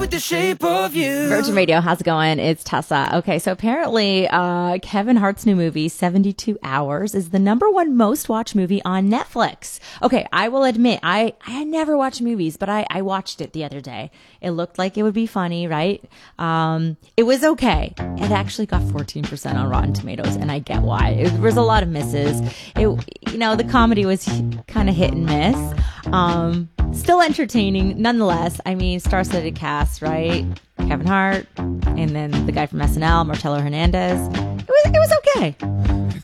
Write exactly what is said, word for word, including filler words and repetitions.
with the shape of you. Virgin Radio, how's it going? It's Tessa. Okay, so apparently uh, Kevin Hart's new movie, seventy-two hours, is the number one most watched movie on Netflix. Okay, I will admit, I, I never watch movies, but I, I watched it the other day. It looked like it would be funny, right? Um, it was okay. It actually got fourteen percent on Rotten Tomatoes, and I get why. It, there was a lot of misses. It, you know, the comedy was kind of hit and miss. Um, still entertaining, nonetheless. I mean, star-studded cast, right? Kevin Hart, and then the guy from S N L, Marcelo Hernandez. It was, it was okay.